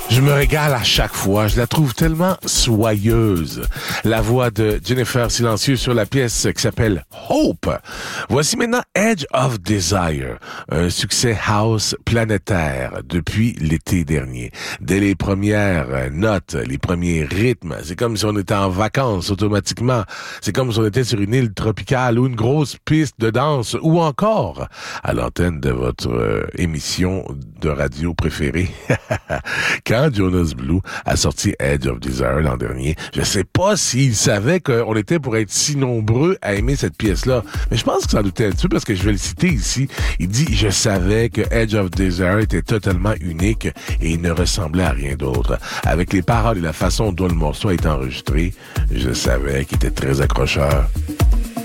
Je me régale à chaque fois. Je la trouve tellement soyeuse. La voix de Jennifer Silencieux sur la pièce qui s'appelle Hope. Voici maintenant Edge of Desire, un succès house planétaire depuis l'été dernier. Dès les premières notes, les premiers rythmes, c'est comme si on était en vacances automatiquement. C'est comme si on était sur une île tropicale ou une grosse piste de danse ou encore à l'antenne de votre émission de radio préférée. Quand Jonas Blue a sorti Edge of Desire l'an dernier, je sais pas s'il savait qu'on était pour être si nombreux à aimer cette pièce-là, mais je pense que ça en doutait un petit peu parce que je vais le citer ici. Il dit « Je savais que Edge of Desire était totalement unique et il ne ressemblait à rien d'autre. Avec les paroles et la façon dont le morceau a été enregistré, je savais qu'il était très accrocheur. »